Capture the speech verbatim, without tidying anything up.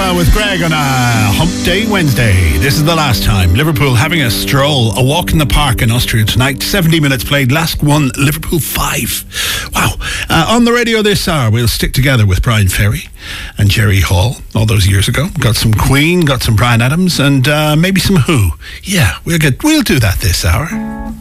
With Greg on a Hump Day Wednesday. This is the last time. Liverpool having a stroll, a walk in the park in Austria tonight. seventy minutes played, last one, Liverpool five. Wow. Uh, on the radio this hour, we'll stick together with Brian Ferry and Jerry Hall all those years ago. Got some Queen, got some Bryan Adams, and uh, maybe some Who. Yeah, we'll get we'll do that this hour.